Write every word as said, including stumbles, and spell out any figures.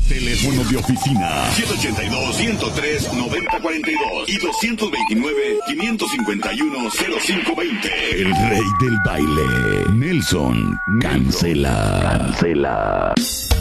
Teléfono de oficina ciento ochenta y dos, ciento tres, noventa cuarenta y dos y doscientos veintinueve, quinientos cincuenta y uno, cero cinco veinte. El rey del baile, Nelson Cancela. Cancela.